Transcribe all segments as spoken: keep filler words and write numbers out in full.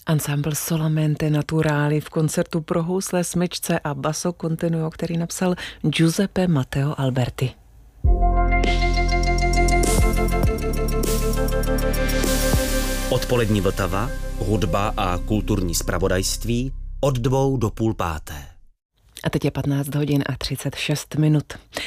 Ensemble Solamente Naturali v koncertu pro housle, smyčce a basso continuo, který napsal Giuseppe Matteo Alberti. Odpolední Vltava, hudba a kulturní zpravodajství od dvou do půl páté. A teď je patnáct hodin a třicet šest minut.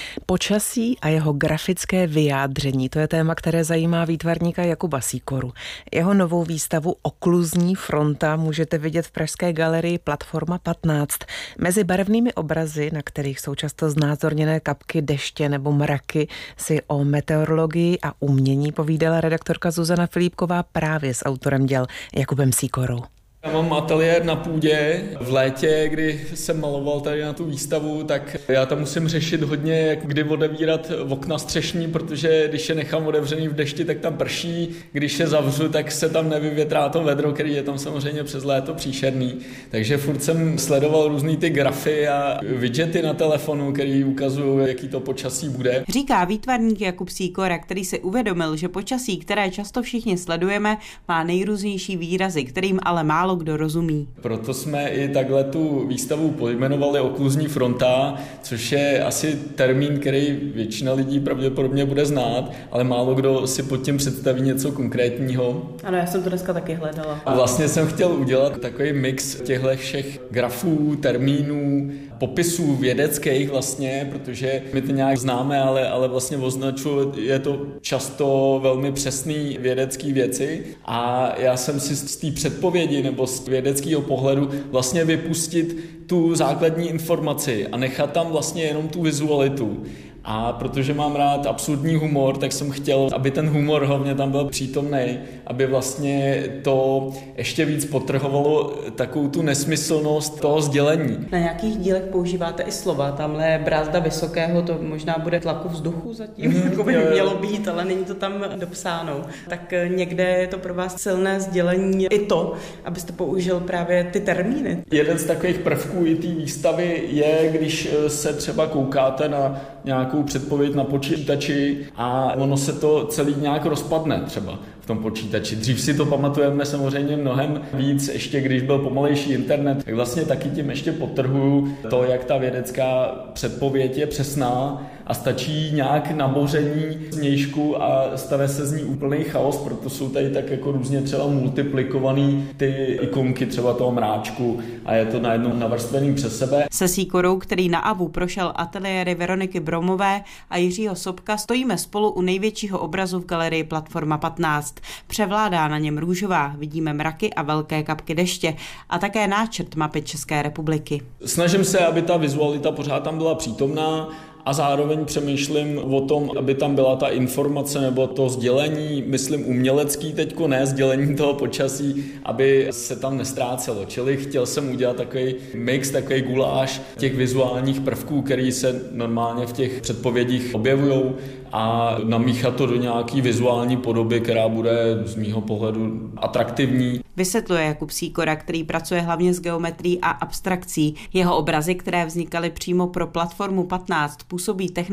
Počasí a jeho grafické vyjádření, to je téma, které zajímá výtvarníka Jakuba Sýkoru. Jeho novou výstavu Okluzní fronta můžete vidět v pražské galerii Platforma patnáct. Mezi barevnými obrazy, na kterých jsou často znázorněné kapky deště nebo mraky, si o meteorologii a umění povídala redaktorka Zuzana Filipková právě s autorem děl Jakubem Sýkorou. Já mám ateliér na půdě. V létě, kdy jsem maloval tady na tu výstavu, tak já tam musím řešit hodně, jak kdy odevírat okna střešní, protože když je nechám otevřený v dešti, tak tam prší. Když je zavřu, tak se tam nevyvětrá to vedro, který je tam samozřejmě přes léto příšerný. Takže furt jsem sledoval různý ty grafy a widgety na telefonu, který ukazují, jaký to počasí bude. Říká výtvarník Jakub Sýkora, který si uvědomil, že počasí, které často všichni sledujeme, má nejrůznější výrazy, kterým ale málo kdo rozumí. Proto jsme i takhle tu výstavu pojmenovali Okluzní fronta, což je asi termín, který většina lidí pravděpodobně bude znát, ale málo kdo si pod tím představí něco konkrétního. Ano, já jsem to dneska taky hledala. A vlastně jsem chtěl udělat takový mix těchto všech grafů, termínů, popisů vědeckých vlastně, protože my to nějak známe, ale, ale vlastně označuje to často velmi přesný vědecký věci a já jsem si z té předpovědi nebo z vědeckého pohledu vlastně vypustit tu základní informaci a nechat tam vlastně jenom tu vizualitu. A protože mám rád absurdní humor, tak jsem chtěl, aby ten humor hlavně tam byl přítomný, aby vlastně to ještě víc podtrhovalo takovou tu nesmyslnost toho sdělení. Na nějakých dílech používáte i slova, tamhle brázda vysokého, to možná bude tlaku vzduchu zatím, mm, jako by mělo být, ale není to tam dopsáno. Tak někde je to pro vás silné sdělení i to, abyste použil právě ty termíny. Jeden z takových prvků i té výstavy je, když se třeba koukáte na nějakou předpověď na počítači a ono se to celý nějak rozpadne třeba v tom počítači. Dřív si to pamatujeme samozřejmě mnohem víc, ještě když byl pomalejší internet, tak vlastně taky tím ještě podtrhuju to, jak ta vědecká předpověď je přesná a stačí nějak naboření znějšku a stane se z ní úplný chaos, proto jsou tady tak jako různě třeba multiplikovaný ty ikonky třeba toho mráčku a je to najednou navrstvený přes sebe. Se Sýkorou, který na AVU prošel ateliéry Veroniky Bromové a Jiřího Sobka, stojíme spolu u největšího obrazu v galerii Platforma patnáct. Převládá na něm růžová, vidíme mraky a velké kapky deště a také náčrt mapy České republiky. Snažím se, aby ta vizualita pořád tam byla přítomná, a zároveň přemýšlím o tom, aby tam byla ta informace nebo to sdělení, myslím umělecký teďko, ne sdělení toho počasí, aby se tam nestrácelo. Čili chtěl jsem udělat takový mix, takový guláš těch vizuálních prvků, který se normálně v těch předpovědích objevujou a namíchat to do nějaký vizuální podoby, která bude z mýho pohledu atraktivní. Vysvětluje Jakub Sýkora, který pracuje hlavně s geometrií a abstrakcí. Jeho obrazy, které vznikaly přímo pro Platformu patnáct, působí technicky